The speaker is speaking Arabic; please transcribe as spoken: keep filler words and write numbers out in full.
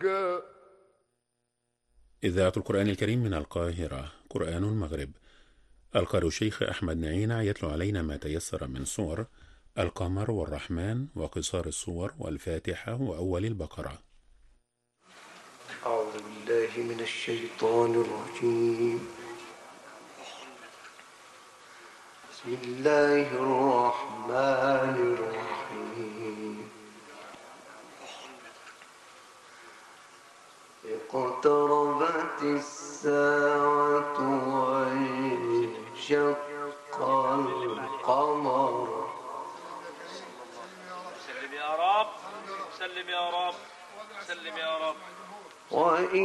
إذاعة القرآن الكريم من القاهرة، قرآن المغرب. القارئ الشيخ أحمد نعينة يتلو علينا ما تيسر من سور القمر والرحمن وقصار الصور والفاتحة وأول البقرة. أعوذ بالله من الشيطان الرجيم. بسم الله الرحمن الرحيم. اقتربت الساعة وانشق